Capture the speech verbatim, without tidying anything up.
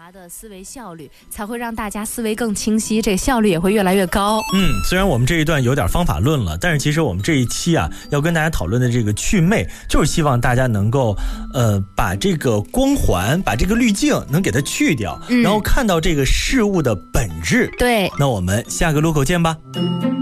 达的思维效率，才会让大家思维更清晰，这个效率也会越来越高。 嗯，虽然我们这一段有点方法论了，但是其实我们这一期啊，要跟大家讨论的这个祛魅，就是希望大家能够呃把这个光环，把这个滤镜能给它去掉，嗯、然后看到这个事物的本质。 对， 那我们下个路口见吧。